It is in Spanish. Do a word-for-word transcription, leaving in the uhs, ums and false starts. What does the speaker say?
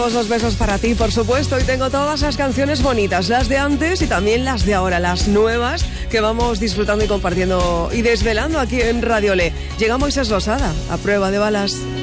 Todos los besos para ti, por supuesto, y tengo todas las canciones bonitas, las de antes y también las de ahora, las nuevas que vamos disfrutando y compartiendo y desvelando aquí en Radio Le. Llega Moisés Losada, a prueba de balas.